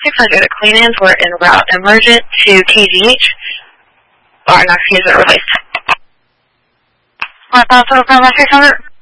600 at Queen Anne's. We're en route emergent to KGH. Our next user release. 1000 from 600.